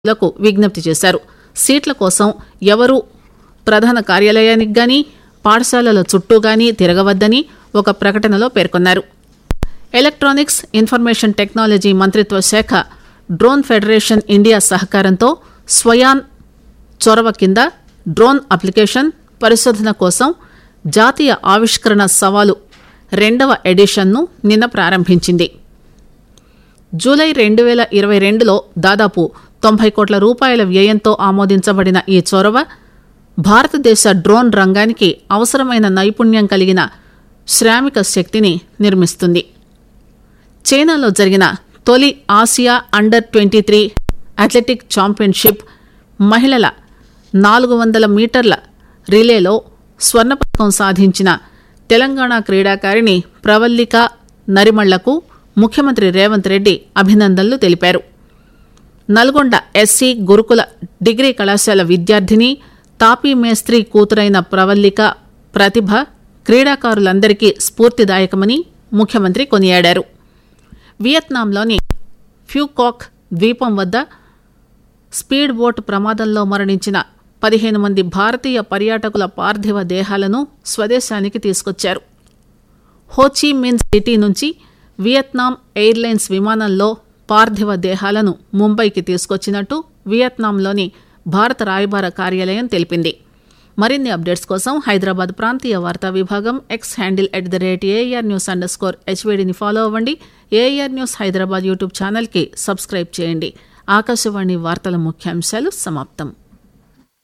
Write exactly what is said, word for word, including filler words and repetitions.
లకు విజ్ఞప్తి చేశారు. సీట్ల కోసం ఎవరూ ప్రధాన కార్యాలయానికి గాని పాఠశాలల చుట్టూ గాని తిరగవద్దని ఒక ప్రకటనలో పేర్కొన్నారు. ఎలక్ట్రానిక్స్ ఇన్ఫర్మేషన్ టెక్నాలజీ మంత్రిత్వ శాఖ డ్రోన్ ఫెడరేషన్ ఇండియా సహకారంతో స్వయాన్ చొరవ కింద డ్రోన్ అప్లికేషన్ పరిశోధన కోసం జాతీయ ఆవిష్కరణ సవాలు రెండవ ఎడిషన్ను నిన్న ప్రారంభించింది. జూలై రెండు వేల ఇరవై రెండులో దాదాపు తొంభై కోట్ల రూపాయల వ్యయంతో ఆమోదించబడిన ఈ చొరవ భారతదేశ డ్రోన్ రంగానికి అవసరమైన నైపుణ్యం కలిగిన శ్రామిక శక్తిని నిర్మిస్తుంది. చైనాలో జరిగిన తొలి Asia under twenty three athletic championship మహిళల నాలుగు వందల మీటర్ల రిలేలో స్వర్ణ పతకం సాధించిన తెలంగాణ క్రీడాకారిణి ప్రవల్లిక నరిమళ్లకు ముఖ్యమంత్రి రేవంత్ రెడ్డి అభినందనలు తెలిపారు. నల్గొండ ఎస్సీ గురుకుల డిగ్రీ కళాశాల విద్యార్థిని తాపీ మేస్త్రి కూతురైన ప్రవల్లిక ప్రతిభ క్రీడాకారులందరికీ స్ఫూర్తిదాయకమని ముఖ్యమంత్రి కొనియాడారు. వియత్నాంలోని ఫ్యూకాక్ ద్వీపం వద్ద స్పీడ్ బోట్ ప్రమాదంలో మరణించిన పదిహేను మంది భారతీయ పర్యాటకుల పార్థివ దేహాలను స్వదేశానికి తీసుకొచ్చారు. హోచి మిన్ సిటీ నుంచి వియత్నాం ఎయిర్లైన్స్ విమానంలో పార్థివ దేహాలను ముంబైకి తీసుకొచ్చినట్టు వియత్నాంలోని భారత రాయబార కార్యాలయం తెలిపింది. మరిన్ని అప్డేట్స్ కోసం హైదరాబాద్ ప్రాంతీయ వార్తా విభాగం X handle at the rate AR news under score హెచ్వీడీని follow అవ్వండి. ఏఆర్ న్యూస్ హైదరాబాద్ యూట్యూబ్ ఛానల్కి సబ్స్క్రైబ్ చేయండి. ఆకాశవాణి వార్తల ముఖ్యాంశాలు సమాప్తం.